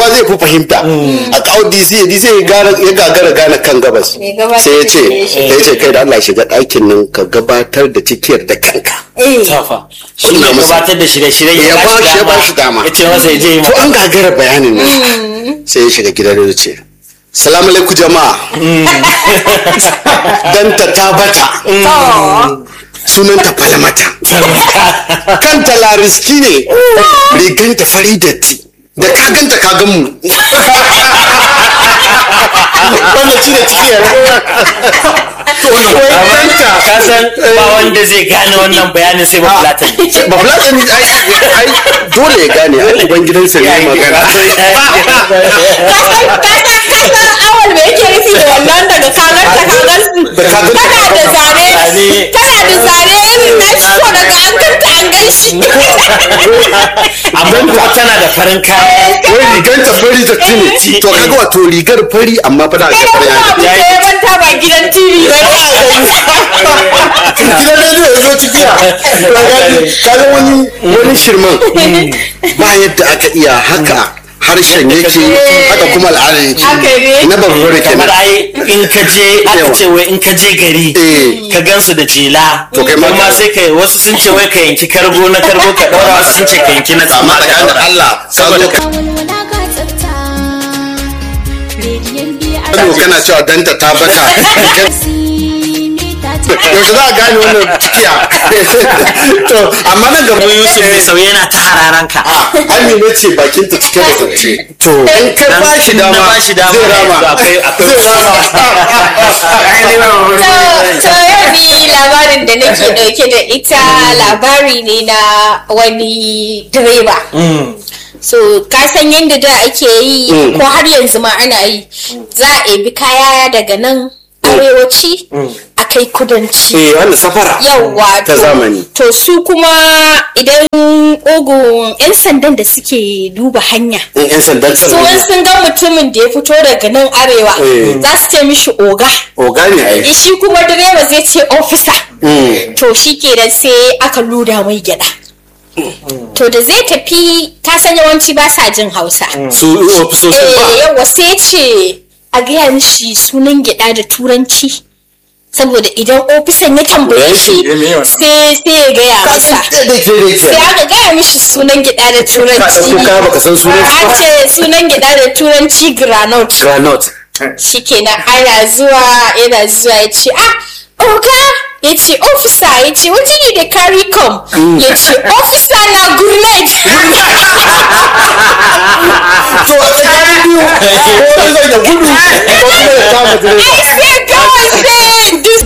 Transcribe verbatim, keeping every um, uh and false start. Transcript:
kowa zai fi fahimta. A kawo D C D C ya gagara gane kan gabas sai ya ce ya ce kai da Allah shiga ɗakin nan ka gabatar da cikiyar da kanka. Tafa shi ne gabatar da shirye-shirye ya ba shi dama ya ce masa ya je yi to an gagara bayanin nan sai ya shiga gidan da ce salamu alaikum jama'a danta ta bata sunanta falmata kanta lariski ne riganta fari datti da ka ganta ka gan mu wannan shi ne cikiyar to wannan ka san ba wanda zai gane wannan bayanin sai ba fulatan ba fulatan ai dole ya gane ai uban gidansa ne magana awal me yake nufi da wannan daga kagar ta kagar tana da zane tana da zane irin na shi ko daga an kanta an gan shi amma kuma tana da farin kaya wai rigar ta fari da tuni to kaga wato rigar fari amma fa da ga fari ya yi banta ba gidan T V ba gidan rediyo ya zo cikiya kaga wani wani shirman ba yadda aka iya haka harshen yake haka kuma al'adar yake na babbar kenan kamar ai in ka je aka ce wai in ka je gari ka gansu da jela to kai ma sai kai wasu sun ce wai ka yanki kargo na kargo ka daura wasu sun ce ka yanki na tsama da Allah saboda ka kana cewa danta ta bata yaushe za a gane wannan cikiya to amma nan gaba Yusuf mai sauye yana ta hararan ka Amina ce bakin ta cike da zance to in kai ba shi dama zai rama akwai akwai to yau ni labarin da nake dauke da ita labari ne na wani direba so ka san yadda da ake yi ko har yanzu ma ana yi za a ebi kaya daga nan arewaci a kai kudanci eh wanda safara yawa ta zamani to su kuma idan ogun yan sandan da suke duba hanya yan sandan su sun ga mutumin da ya fito daga nan arewa za su ce mishi oga oga ne ai shi kuma direba zai ce ofisa to shi kenan sai aka luda mai gyada to da zai tafi kasan yawanci ba sa jin hausa su ofisoshin ba yawa sai ce a gaya mishi sunan gyada da turanci saboda idan ofisan ya tambaye shi sai sai ya gaya masa sai aka gaya mishi sunan gyada da turanci ka baka san sunan a ce sunan gyada da turanci granite granite shikenan ana zuwa yana zuwa ya ce ah oga ya ce ofisa ya ce what did you carry come ya ce ofisa na grenade to a tsakanin biyu ko zai da gudu ko kuma ya kama direba